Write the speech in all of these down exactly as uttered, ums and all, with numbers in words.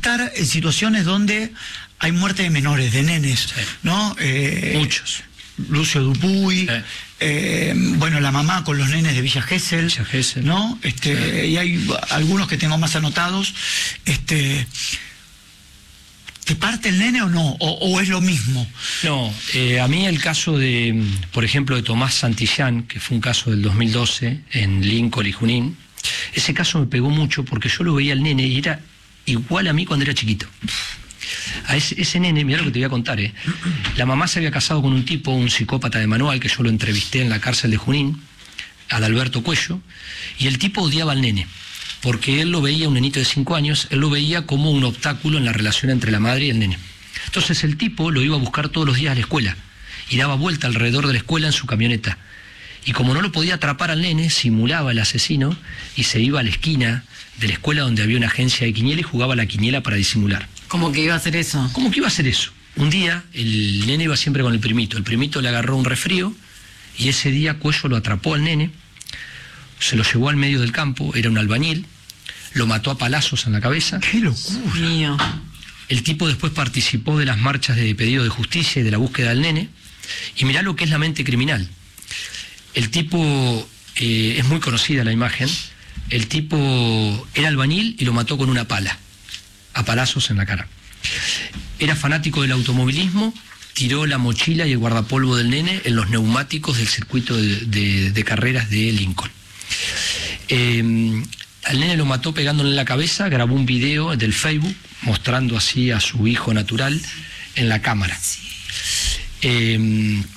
estar en situaciones donde hay muerte de menores, de nenes, sí. ¿no? Eh, Muchos. Lucio Dupuy, sí. eh, bueno, la mamá con los nenes de Villa Gesell, Villa Gesell. ¿no? Este, sí. Y hay algunos que tengo más anotados. Este, ¿te parte el nene o no? ¿O, o es lo mismo? No, eh, a mí el caso de, por ejemplo, de Tomás Santillán, que fue un caso del dos mil doce en Lincoln y Junín, ese caso me pegó mucho porque yo lo veía al nene y era igual a mí cuando era chiquito. A ese, ese nene, mirá lo que te voy a contar, ¿eh? La mamá se había casado con un tipo, un psicópata de manual, que yo lo entrevisté en la cárcel de Junín, Adalberto Cuello, y el tipo odiaba al nene, porque él lo veía, un nenito de cinco años, él lo veía como un obstáculo en la relación entre la madre y el nene. Entonces el tipo lo iba a buscar todos los días a la escuela, y daba vuelta alrededor de la escuela en su camioneta. Y como no lo podía atrapar al nene, simulaba al asesino y se iba a la esquina de la escuela donde había una agencia de quiniela y jugaba a la quiniela para disimular. ¿Cómo que iba a hacer eso? ¿Cómo que iba a hacer eso? Un día el nene iba siempre con el primito. El primito le agarró un resfrío y ese día Cuello lo atrapó al nene, se lo llevó al medio del campo, era un albañil, lo mató a palazos en la cabeza. ¡Qué locura! Mío. El tipo después participó de las marchas de pedido de justicia y de la búsqueda del nene. Y mirá lo que es la mente criminal. El tipo, eh, es muy conocida la imagen, el tipo era albañil y lo mató con una pala, a palazos en la cara. Era fanático del automovilismo, tiró la mochila y el guardapolvo del nene en los neumáticos del circuito de, de, de carreras de Lincoln. Eh, al nene lo mató pegándole en la cabeza, grabó un video del Facebook mostrando así a su hijo natural en la cámara. Eh,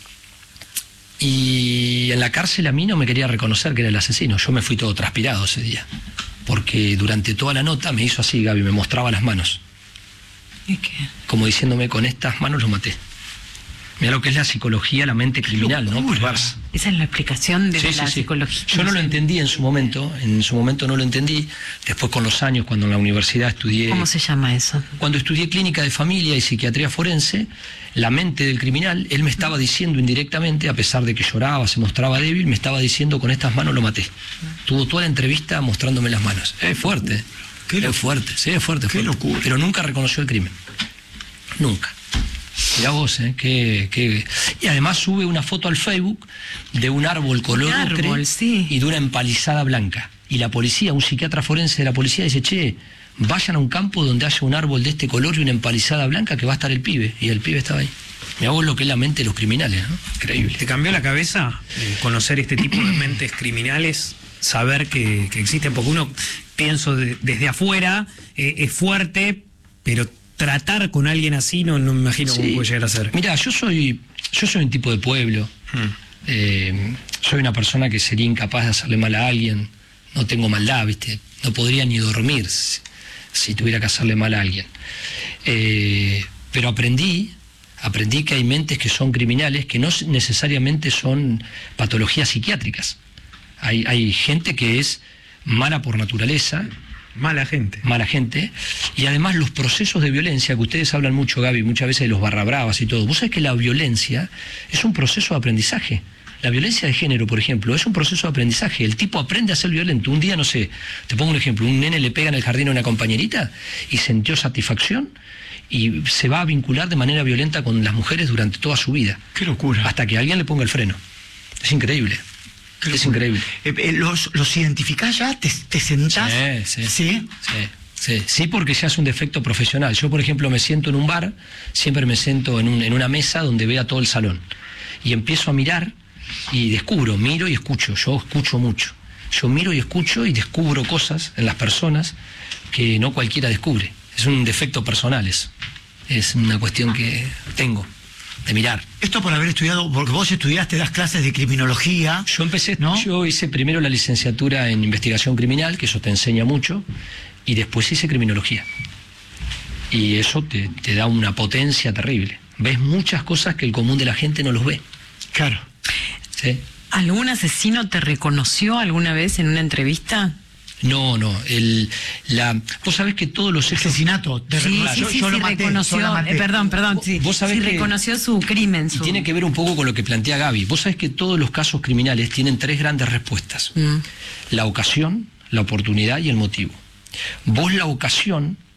y en la cárcel a mí no me quería reconocer que era el asesino. Yo me fui todo transpirado ese día, porque durante toda la nota me hizo así, Gaby, me mostraba las manos. ¿Y qué? Como diciéndome, con estas manos lo maté. Mira lo que es la psicología, la mente criminal, ¿no? Curvarse. Esa es la explicación de Sí, la sí, sí. psicología. Yo no lo entendí en su momento, en su momento no lo entendí. Después con los años, cuando en la universidad estudié... ¿Cómo se llama eso? Cuando estudié clínica de familia y psiquiatría forense, la mente del criminal, él me estaba diciendo indirectamente, a pesar de que lloraba, se mostraba débil, me estaba diciendo, con estas manos lo maté. Tuvo toda la entrevista mostrándome las manos. Es fuerte, Qué es fuerte, sí, es fuerte. Qué fuerte. locura. Pero nunca reconoció el crimen. Nunca. Mirá vos, ¿eh? Que, que... Y además sube una foto al Facebook de un árbol color Un ocre árbol, sí. y de una empalizada blanca. Y la policía, un psiquiatra forense de la policía dice, che, vayan a un campo donde haya un árbol de este color y una empalizada blanca que va a estar el pibe. Y el pibe estaba ahí. Mirá vos lo que es la mente de los criminales, ¿no? Increíble. ¿Te cambió la cabeza eh, conocer este tipo de mentes criminales? Saber que, que existen, porque uno, pienso de, desde afuera, eh, es fuerte, pero tratar con alguien así no, no me imagino cómo Sí. puede llegar a ser. Mirá, yo soy, yo soy un tipo de pueblo. Hmm. Eh, soy una persona que sería incapaz de hacerle mal a alguien. No tengo maldad, ¿viste? No podría ni dormir si, si tuviera que hacerle mal a alguien. Eh, pero aprendí, aprendí que hay mentes que son criminales, que no necesariamente son patologías psiquiátricas. Hay, hay gente que es mala por naturaleza, Mala gente. mala gente, y además los procesos de violencia, que ustedes hablan mucho, Gaby, muchas veces de los barrabravas y todo. Vos sabés que la violencia es un proceso de aprendizaje. La violencia de género, por ejemplo, es un proceso de aprendizaje. El tipo aprende a ser violento. Un día, no sé, te pongo un ejemplo, un nene le pega en el jardín a una compañerita y sintió satisfacción y se va a vincular de manera violenta con las mujeres durante toda su vida. ¡Qué locura! Hasta que alguien le ponga el freno. Es increíble. Qué Es locura. increíble. Eh, eh, ¿los, ¿Los identificás ya? ¿Te, te sentás? Sí, sí. ¿Sí? Sí, sí, sí, porque ya es un defecto profesional. Yo, por ejemplo, me siento en un bar, siempre me siento en, un, en una mesa donde vea todo el salón. Y empiezo a mirar y descubro, miro y escucho. Yo escucho mucho. Yo miro y escucho y descubro cosas en las personas que no cualquiera descubre. Es un defecto personal eso. Es una cuestión que tengo, de mirar. Esto por haber estudiado, porque vos estudiaste, das clases de criminología. Yo empecé, ¿no? yo hice primero la licenciatura en investigación criminal, que eso te enseña mucho, y después hice criminología. Y eso te, te da una potencia terrible. Ves muchas cosas que el común de la gente no los ve. Claro. ¿Sí? ¿Algún asesino te reconoció alguna vez en una entrevista? No, no. El, la, vos sabés que todos los hechos... Asesinato. Te Sí, reconoce. sí, Yo- sí, yo sí, lo maté, reconoció, yo la maté. eh, perdón, perdón, sí, Vos sabés sí que- reconoció su crimen. Y Su... tiene que ver un poco con lo que plantea Gaby. Vos sabés que todos los casos criminales tienen tres grandes respuestas. Mm. La ocasión, la oportunidad y el motivo. Vos la ocasión